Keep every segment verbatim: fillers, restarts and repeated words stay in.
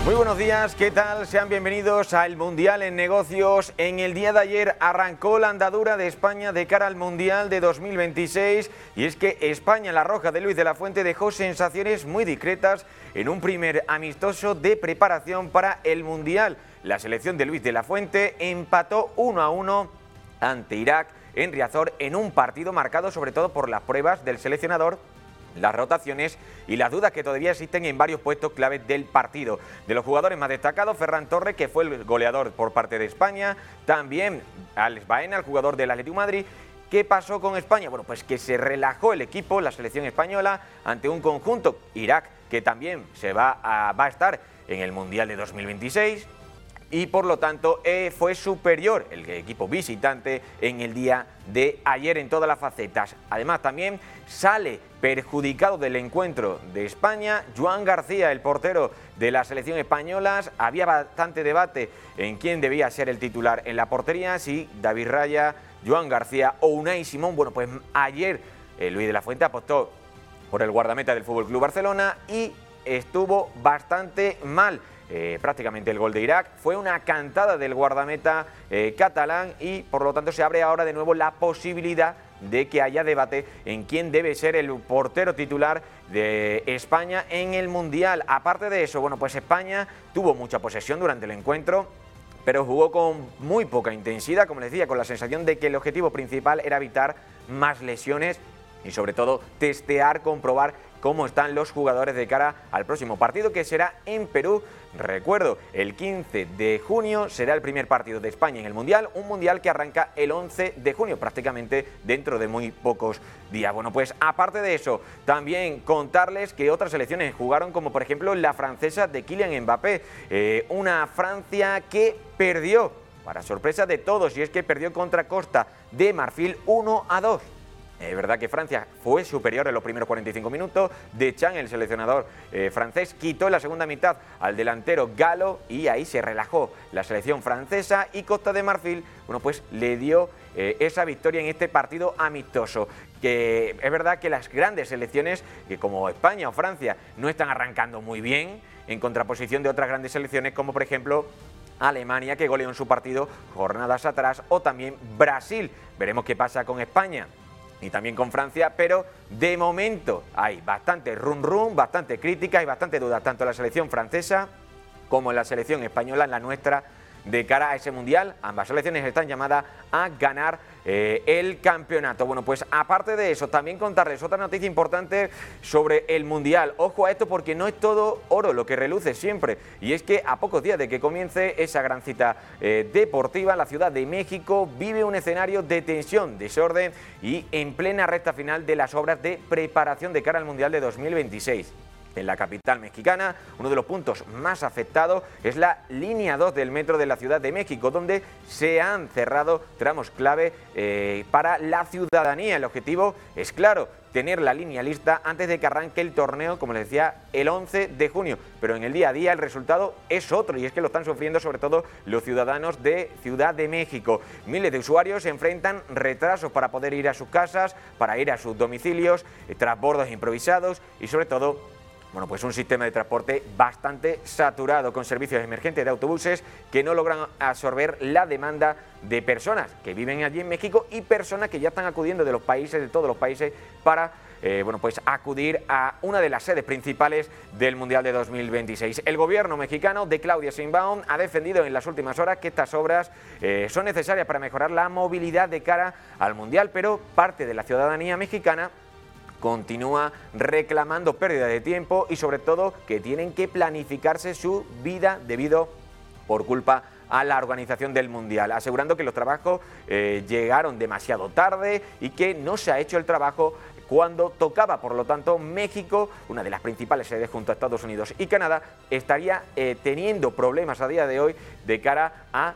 Muy buenos días, ¿qué tal? Sean bienvenidos al Mundial en Negocios. En el día de ayer arrancó la andadura de España de cara al Mundial de dos mil veintiséis y es que España, la roja de Luis de la Fuente, dejó sensaciones muy discretas en un primer amistoso de preparación para el Mundial. La selección de Luis de la Fuente empató uno a uno ante Irak en Riazor en un partido marcado sobre todo por las pruebas del seleccionador, las rotaciones y las dudas que todavía existen en varios puestos claves del partido. De los jugadores más destacados, Ferran Torres, que fue el goleador por parte de España, también Alex Baena, el jugador del Atlético de Madrid. ¿Qué pasó con España? Bueno, pues que se relajó el equipo, la selección española, ante un conjunto, Irak, que también se va a, va a estar en el Mundial de dos mil veintiséis, y por lo tanto eh, fue superior el equipo visitante en el día de ayer en todas las facetas. Además también sale perjudicado del encuentro de España Joan García, el portero de la selección española. Había bastante debate en quién debía ser el titular en la portería, si David Raya, Joan García o Unai Simón. Bueno, pues ayer eh, Luis de la Fuente apostó por el guardameta del F C Barcelona y estuvo bastante mal. Eh, prácticamente el gol de Irak fue una cantada del guardameta eh, catalán y por lo tanto se abre ahora de nuevo la posibilidad de que haya debate en quién debe ser el portero titular de España en el Mundial. Aparte de eso, bueno, pues España tuvo mucha posesión durante el encuentro, pero jugó con muy poca intensidad, como les decía, con la sensación de que el objetivo principal era evitar más lesiones y sobre todo testear, comprobar cómo están los jugadores de cara al próximo partido, que será en Perú. Recuerdo, el quince de junio será el primer partido de España en el Mundial, un Mundial que arranca el once de junio, prácticamente dentro de muy pocos días. Bueno, pues aparte de eso, también contarles que otras selecciones jugaron, como por ejemplo la francesa de Kylian Mbappé, eh, una Francia que perdió, para sorpresa de todos, y es que perdió contra Costa de Marfil uno a dos. Es verdad que Francia fue superior en los primeros cuarenta y cinco minutos. Deschamps, el seleccionador eh, francés, quitó en la segunda mitad al delantero galo y ahí se relajó la selección francesa y Costa de Marfil, bueno, pues le dio eh, esa victoria en este partido amistoso. Que es verdad que las grandes selecciones, que como España o Francia, no están arrancando muy bien, en contraposición de otras grandes selecciones como por ejemplo Alemania, que goleó en su partido jornadas atrás, o también Brasil. Veremos qué pasa con España y también con Francia, pero de momento hay bastante rum rum, bastante crítica y bastante dudas, tanto en la selección francesa como en la selección española, en la nuestra, de cara a ese Mundial. Ambas selecciones están llamadas a ganar eh, el campeonato. Bueno, pues aparte de eso, también contarles otra noticia importante sobre el Mundial. Ojo a esto porque no es todo oro lo que reluce siempre, y es que a pocos días de que comience esa gran cita eh, deportiva, la Ciudad de México vive un escenario de tensión, desorden y en plena recta final de las obras de preparación de cara al Mundial de dos mil veintiséis. En la capital mexicana, uno de los puntos más afectados es la línea dos del metro de la Ciudad de México, donde se han cerrado tramos clave eh, para la ciudadanía. El objetivo es claro, tener la línea lista antes de que arranque el torneo, como les decía, el once de junio. Pero en el día a día el resultado es otro, y es que lo están sufriendo sobre todo los ciudadanos de Ciudad de México. Miles de usuarios se enfrentan retrasos para poder ir a sus casas, para ir a sus domicilios, eh, transbordos improvisados y sobre todo, bueno, pues un sistema de transporte bastante saturado, con servicios emergentes de autobuses que no logran absorber la demanda de personas que viven allí en México y personas que ya están acudiendo de los países, de todos los países, para eh, bueno, pues acudir a una de las sedes principales del Mundial de dos mil veintiséis. El gobierno mexicano de Claudia Sheinbaum ha defendido en las últimas horas que estas obras eh, son necesarias para mejorar la movilidad de cara al Mundial, pero parte de la ciudadanía mexicana continúa reclamando pérdida de tiempo y sobre todo que tienen que planificarse su vida debido por culpa a la organización del Mundial, asegurando que los trabajos eh, llegaron demasiado tarde y que no se ha hecho el trabajo cuando tocaba. Por lo tanto, México, una de las principales sedes junto a Estados Unidos y Canadá, estaría eh, teniendo problemas a día de hoy de cara a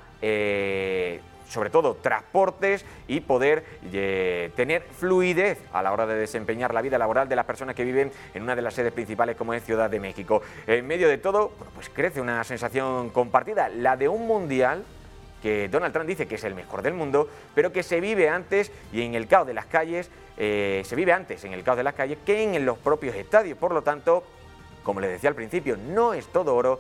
Eh, sobre todo transportes y poder eh, tener fluidez a la hora de desempeñar la vida laboral de las personas que viven en una de las sedes principales como es Ciudad de México. En medio de todo, bueno, pues crece una sensación compartida, la de un Mundial que Donald Trump dice que es el mejor del mundo, pero que se vive antes y en el caos de las calles, eh, se vive antes en el caos de las calles que en los propios estadios. Por lo tanto, como les decía al principio, no es todo oro